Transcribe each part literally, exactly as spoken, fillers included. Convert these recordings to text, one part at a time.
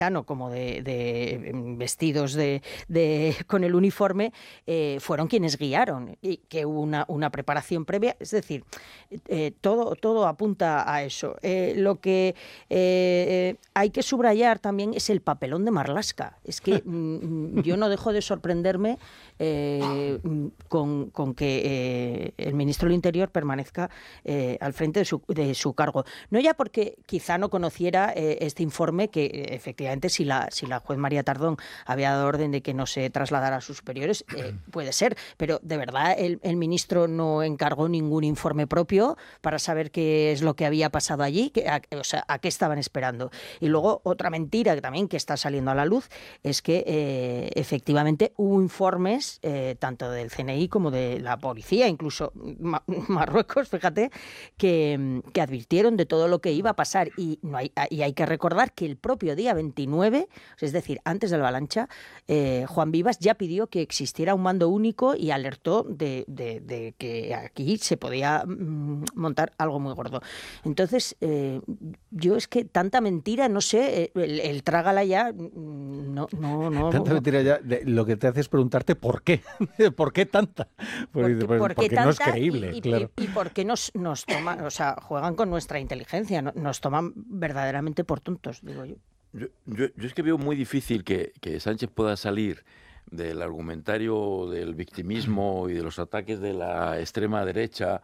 como de, de vestidos de, de, con el uniforme, eh, fueron quienes guiaron y que hubo una, una preparación previa. Es decir, eh, todo, todo apunta a eso. Eh, lo que eh, hay que subrayar también es el papelón de Marlaska. Es que mm, yo no dejo de sorprenderme eh, con, con que eh, el ministro del Interior permanezca eh, al frente de su, de su cargo. No ya porque quizá no conociera eh, este informe que eh, efectivamente si la, si la juez María Tardón había dado orden de que no se trasladara a sus superiores, eh, puede ser, pero de verdad el, el ministro no encargó ningún informe propio para saber qué es lo que había pasado allí, que, a, o sea, a qué estaban esperando. Y luego otra mentira que también que está saliendo a la luz es que eh, efectivamente hubo informes eh, tanto del C N I como de la policía, incluso Ma- Marruecos, fíjate, que, que advirtieron de todo lo que iba a pasar y, no hay, y hay que recordar que el propio día veintinueve, es decir, antes de la avalancha, eh, Juan Vivas ya pidió que existiera un mando único y alertó de, de, de que aquí se podía mm, montar algo muy gordo. Entonces, eh, yo es que tanta mentira, no sé, el, el trágala ya, no, no, no. Tanta no. mentira ya, de, lo que te hace es preguntarte por qué, por qué tanta, porque, Porque, porque, porque tanta no es creíble, y, y, claro. Y, y porque nos, nos toman, o sea, juegan con nuestra inteligencia, no, nos toman verdaderamente por tontos, digo yo. Yo, yo, yo es que veo muy difícil que, que Sánchez pueda salir del argumentario del victimismo y de los ataques de la extrema derecha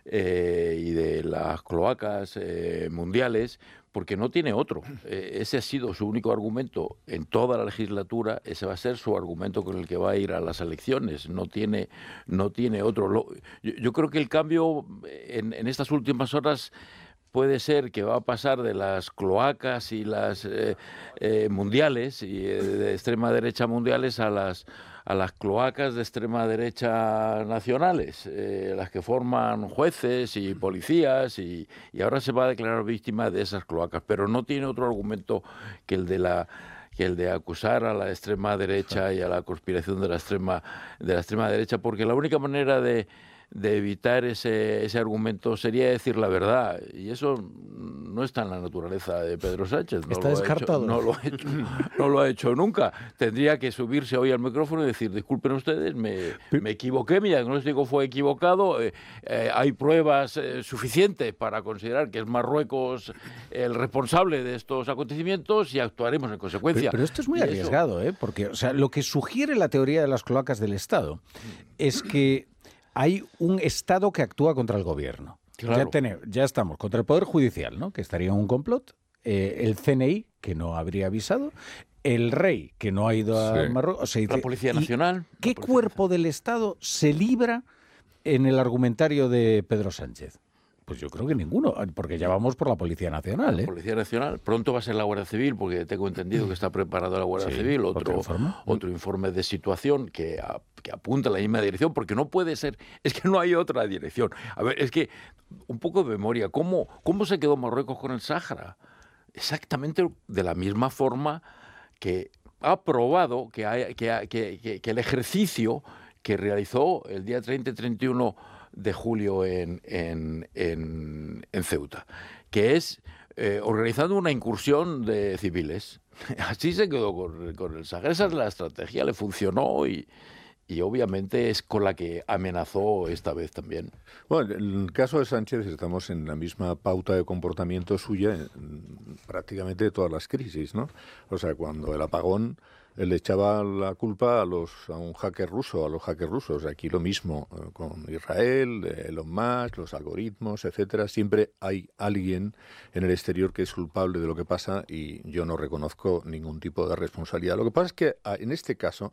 eh, y de las cloacas eh, mundiales, porque no tiene otro. Eh, ese ha sido su único argumento en toda la legislatura, ese va a ser su argumento con el que va a ir a las elecciones, no tiene, no tiene otro. Lo, yo, yo creo que el cambio en, en estas últimas horas puede ser que va a pasar de las cloacas y las eh, eh, mundiales y eh, de extrema derecha mundiales a las a las cloacas de extrema derecha nacionales, eh, las que forman jueces y policías y, y ahora se va a declarar víctima de esas cloacas, pero no tiene otro argumento que el de la que el de acusar a la extrema derecha y a la conspiración de la extrema de la extrema derecha, porque la única manera de de evitar ese, ese argumento sería decir la verdad, y eso no está en la naturaleza de Pedro Sánchez. No está lo descartado. Ha hecho, no, lo ha hecho, no lo ha hecho nunca. Tendría que subirse hoy al micrófono y decir, disculpen ustedes, me, me equivoqué, mi diagnóstico fue equivocado, eh, eh, hay pruebas eh, suficientes para considerar que es Marruecos el responsable de estos acontecimientos y actuaremos en consecuencia. Pero, pero esto es muy y arriesgado, eso... ¿eh? Porque o sea, lo que sugiere la teoría de las cloacas del Estado es que hay un Estado que actúa contra el gobierno. Claro. Ya, tenemos, ya estamos contra el Poder Judicial, ¿no? Que estaría en un complot, eh, el C N I, que no habría avisado, el rey, que no ha ido a sí. Marruecos. O sea, la Policía Nacional. ¿Qué policía cuerpo nacional. del Estado se libra en el argumentario de Pedro Sánchez? Pues yo creo que ninguno, porque ya vamos por la Policía Nacional. La ¿eh? Policía Nacional. Pronto va a ser la Guardia Civil, porque tengo entendido que está preparada la Guardia Sí, Civil. Otro, ¿otro informe? otro informe de situación que, a, que apunta en la misma dirección, porque no puede ser, es que no hay otra dirección. A ver, es que, un poco de memoria, ¿cómo, cómo se quedó Marruecos con el Sáhara? Exactamente de la misma forma que ha probado que, hay, que, que, que, que el ejercicio que realizó el día treinta y treinta y uno de julio en, en, en, en Ceuta, que es eh, organizando una incursión de civiles. Así se quedó con, con el Sáhara. Esa es la estrategia, le funcionó y, y obviamente es con la que amenazó esta vez también. Bueno, en el caso de Sánchez estamos en la misma pauta de comportamiento suya en prácticamente todas las crisis, ¿no? O sea, cuando el apagón le echaba la culpa a los a un hacker ruso, a los hackers rusos. Aquí lo mismo eh, con Israel, Elon Musk, los algoritmos, etcétera. Siempre hay alguien en el exterior que es culpable de lo que pasa y yo no reconozco ningún tipo de responsabilidad. Lo que pasa es que en este caso,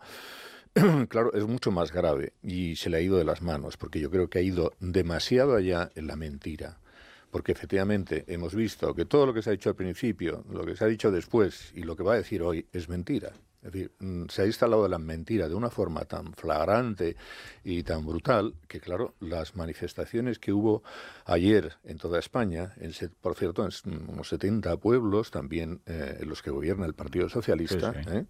claro, es mucho más grave y se le ha ido de las manos, porque yo creo que ha ido demasiado allá en la mentira. Porque efectivamente hemos visto que todo lo que se ha dicho al principio, lo que se ha dicho después y lo que va a decir hoy es mentira. Es decir, se ha instalado la mentira de una forma tan flagrante y tan brutal que, claro, las manifestaciones que hubo ayer en toda España, en, por cierto, en unos setenta pueblos, también eh, en los que gobierna el Partido Socialista, sí, sí. ¿eh?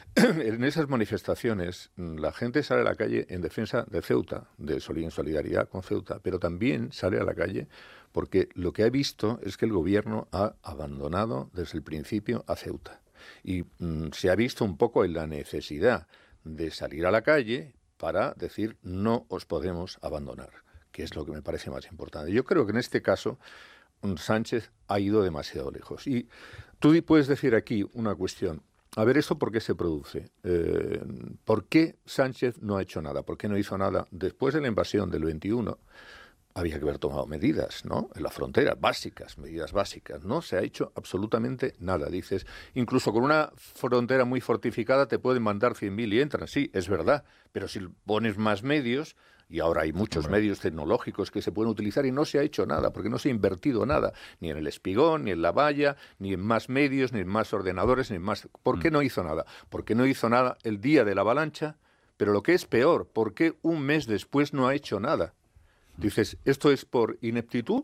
En esas manifestaciones la gente sale a la calle en defensa de Ceuta, de en solidaridad con Ceuta, pero también sale a la calle porque lo que ha visto es que el gobierno ha abandonado desde el principio a Ceuta. Y mm, se ha visto un poco en la necesidad de salir a la calle para decir no os podemos abandonar, que es lo que me parece más importante. Yo creo que en este caso Sánchez ha ido demasiado lejos. Y tú puedes decir aquí una cuestión. A ver, ¿esto por qué se produce? Eh, ¿Por qué Sánchez no ha hecho nada? ¿Por qué no hizo nada? Después de la invasión del veintiuno, había que haber tomado medidas, ¿no? En la frontera, básicas, medidas básicas. No se ha hecho absolutamente nada. Dices, incluso con una frontera muy fortificada te pueden mandar cien mil y entran. Sí, es verdad. Pero si pones más medios, y ahora hay muchos Hombre. medios tecnológicos que se pueden utilizar y no se ha hecho nada, porque no se ha invertido nada, ni en el espigón, ni en la valla, ni en más medios, ni en más ordenadores, ni en más... ¿Por qué no hizo nada? Porque no hizo nada el día de la avalancha, pero lo que es peor, ¿por qué un mes después no ha hecho nada? Dices, ¿esto es por ineptitud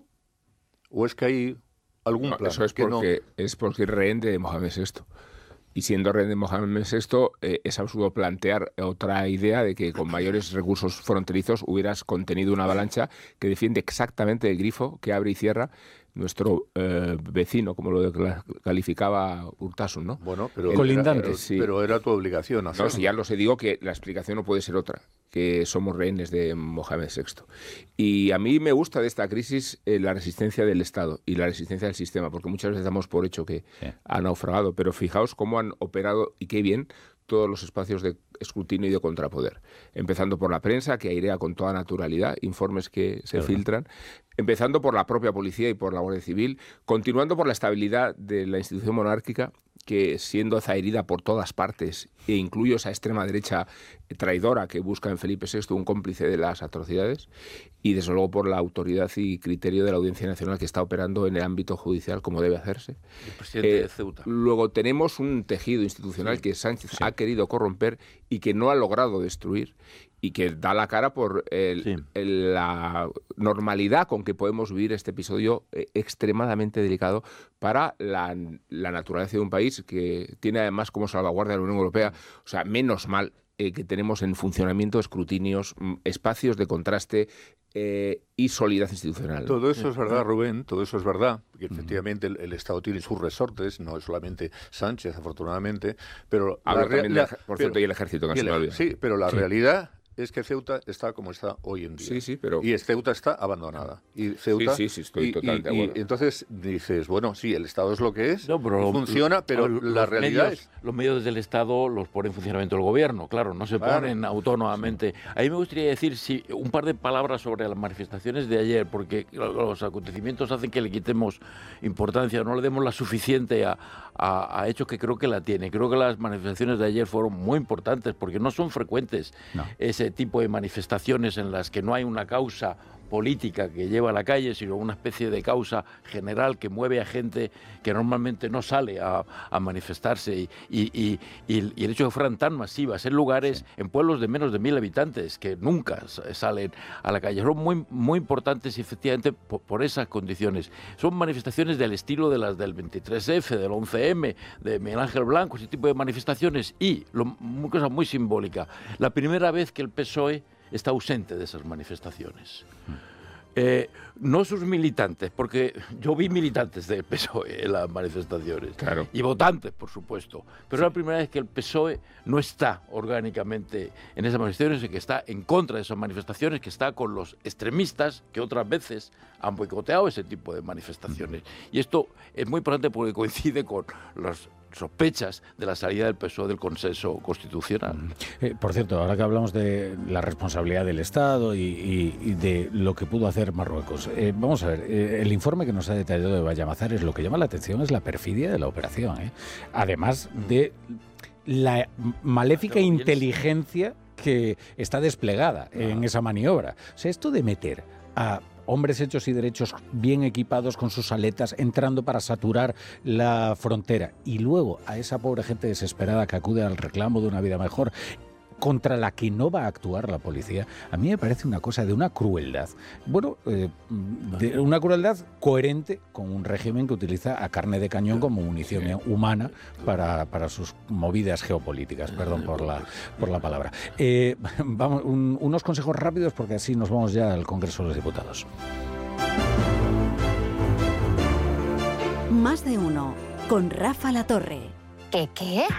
o es que hay algún no, plan? Eso es que porque, no... es porque es rehén de Mohamed sexto. Y siendo rehén de Mohamed sexto, eh, es absurdo plantear otra idea de que con mayores recursos fronterizos hubieras contenido una avalancha que defiende exactamente el grifo que abre y cierra nuestro eh, vecino, como lo calificaba Urtasun, ¿no? Bueno, pero, colindante, era, sí. pero era tu obligación hacerlo. No, si ya lo sé, digo que la explicación no puede ser otra, que somos rehenes de Mohamed sexto. Y a mí me gusta de esta crisis eh, la resistencia del Estado y la resistencia del sistema, porque muchas veces damos por hecho que sí. ha naufragado, pero fijaos cómo han operado, y qué bien, todos los espacios de escrutinio y de contrapoder. Empezando por la prensa, que airea con toda naturalidad informes que se claro. filtran, empezando por la propia policía y por la Guardia Civil, continuando por la estabilidad de la institución monárquica, que siendo zaherida por todas partes, e incluyo esa extrema derecha traidora que busca en Felipe sexto un cómplice de las atrocidades, y desde luego por la autoridad y criterio de la Audiencia Nacional que está operando en el ámbito judicial como debe hacerse. El presidente eh, de Ceuta. Luego tenemos un tejido institucional sí. que Sánchez sí. ha querido corromper y que no ha logrado destruir, y que da la cara por el, sí. el, la normalidad con que podemos vivir este episodio eh, extremadamente delicado para la, la naturaleza de un país que tiene además como salvaguardia la Unión Europea. O sea, menos mal eh, que tenemos en funcionamiento escrutinios, espacios de contraste eh, y solidez institucional. Todo eso es verdad, Rubén, todo eso es verdad, porque efectivamente el, el Estado tiene sus resortes, no es solamente Sánchez, afortunadamente, pero... Hablo la también, la, de, por cierto, pero, y el ejército, que y el, se me olvida. Sí, pero la sí. realidad... es que Ceuta está como está hoy en día. Sí, sí, pero... Y Ceuta está abandonada. Y Ceuta, sí, sí, sí, estoy y, totalmente y, de acuerdo. Y entonces dices, bueno, sí, el Estado es lo que es, no, pero funciona, lo, pero lo, la realidad medios, es... Los medios del Estado los pone en funcionamiento el gobierno, claro, no se claro. ponen autónomamente. Sí. A mí me gustaría decir sí, un par de palabras sobre las manifestaciones de ayer, porque los acontecimientos hacen que le quitemos importancia, no le demos la suficiente a, a, a hechos que creo que la tiene. Creo que las manifestaciones de ayer fueron muy importantes, porque no son frecuentes no. ese tipo de manifestaciones en las que no hay una causa política que lleva a la calle, sino una especie de causa general que mueve a gente que normalmente no sale a, a manifestarse y, y, y, y el hecho de que fueran tan masivas en lugares, sí. en pueblos de menos de mil habitantes que nunca salen a la calle. Son muy, muy importantes efectivamente por, por esas condiciones. Son manifestaciones del estilo de las del veintitrés efe, del once eme, de Miguel Ángel Blanco, ese tipo de manifestaciones y, lo, una cosa muy simbólica, la primera vez que el P S O E está ausente de esas manifestaciones. Eh, no sus militantes, porque yo vi militantes del P S O E en las manifestaciones, claro. y votantes, por supuesto, pero sí. es la primera vez que el P S O E no está orgánicamente en esas manifestaciones, que está en contra de esas manifestaciones, que está con los extremistas que otras veces han boicoteado ese tipo de manifestaciones. Y esto es muy importante porque coincide con los sospechas de la salida del P S O E del consenso constitucional. Eh, por cierto, ahora que hablamos de la responsabilidad del Estado y, y, y de lo que pudo hacer Marruecos, eh, vamos a ver, eh, el informe que nos ha detallado de Vallamazares, lo que llama la atención es la perfidia de la operación, ¿eh? Además de la maléfica inteligencia que está desplegada ah. en esa maniobra. O sea, esto de meter a hombres hechos y derechos bien equipados con sus aletas entrando para saturar la frontera y luego a esa pobre gente desesperada que acude al reclamo de una vida mejor contra la que no va a actuar la policía, a mí me parece una cosa de una crueldad. Bueno, eh, de una crueldad coherente con un régimen que utiliza a carne de cañón como munición sí. humana para, para sus movidas geopolíticas, perdón por la, por la palabra. Eh, vamos, un, unos consejos rápidos porque así nos vamos ya al Congreso de los Diputados. Más de uno, con Rafa Latorre. ¿Qué qué?